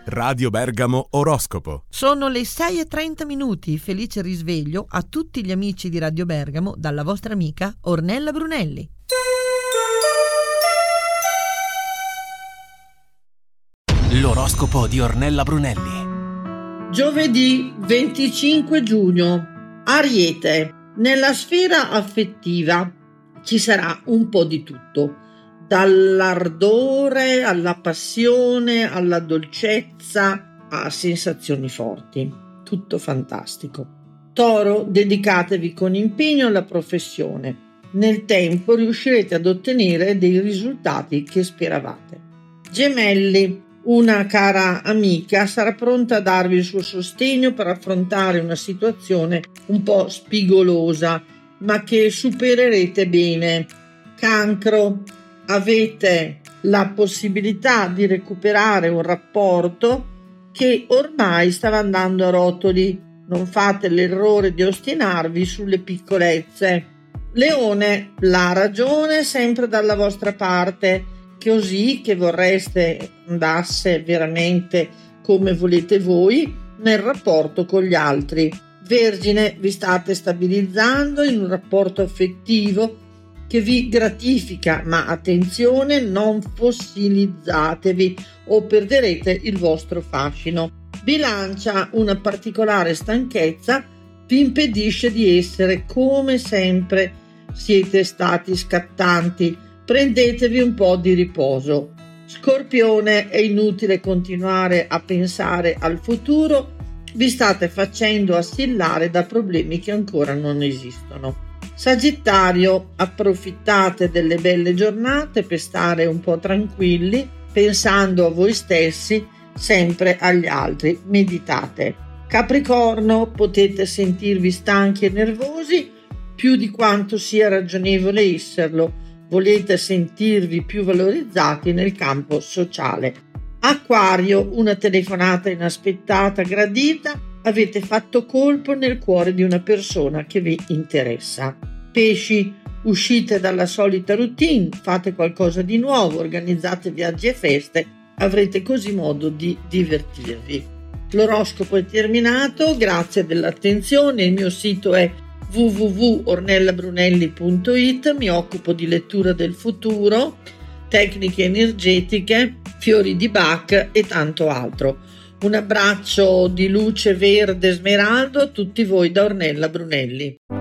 Radio Bergamo Oroscopo. Sono le 6:30. Felice risveglio a tutti gli amici di Radio Bergamo dalla vostra amica Ornella Brunelli. L'oroscopo di Ornella Brunelli. Giovedì 25 giugno. Ariete. Nella sfera affettiva ci sarà un po' di tutto, dall'ardore alla passione, alla dolcezza, a sensazioni forti. Tutto fantastico. Toro, dedicatevi con impegno alla professione. Nel tempo riuscirete ad ottenere dei risultati che speravate. Gemelli. Una cara amica sarà pronta a darvi il suo sostegno per affrontare una situazione un po' spigolosa, ma che supererete bene. Cancro. Avete la possibilità di recuperare un rapporto che ormai stava andando a rotoli. Non fate l'errore di ostinarvi sulle piccolezze. Leone. La ragione è sempre dalla vostra parte, così che vorreste andasse veramente come volete voi nel rapporto con gli altri. Vergine, vi state stabilizzando in un rapporto affettivo che vi gratifica, ma attenzione, non fossilizzatevi o perderete il vostro fascino. Bilancia, una particolare stanchezza vi impedisce di essere come sempre. Siete stati scattanti. Prendetevi un po' di riposo. Scorpione, è inutile continuare a pensare al futuro, vi state facendo assillare da problemi che ancora non esistono. Sagittario, approfittate delle belle giornate per stare un po' tranquilli, pensando a voi stessi, sempre agli altri. Meditate. Capricorno, potete sentirvi stanchi e nervosi, più di quanto sia ragionevole esserlo. Volete sentirvi più valorizzati nel campo sociale. Acquario, una telefonata inaspettata gradita, avete fatto colpo nel cuore di una persona che vi interessa. Pesci, uscite dalla solita routine, fate qualcosa di nuovo, organizzate viaggi e feste, avrete così modo di divertirvi. L'oroscopo è terminato, grazie dell'attenzione, il mio sito è www.ornellabrunelli.it, mi occupo di lettura del futuro, tecniche energetiche, fiori di Bach e tanto altro. Un abbraccio di luce verde smeraldo a tutti voi da Ornella Brunelli.